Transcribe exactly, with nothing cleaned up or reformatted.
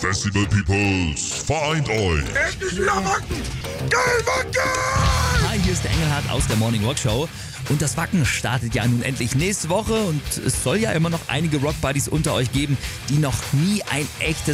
Festival Peoples, vereint euch! Endlich wieder Wacken! Geil, Wacken! Hi, hier ist der Engelhardt aus der Morning Rock Show. Und das Wacken startet ja nun endlich nächste Woche und es soll ja immer noch einige Rockbuddies unter euch geben, die noch nie ein echtes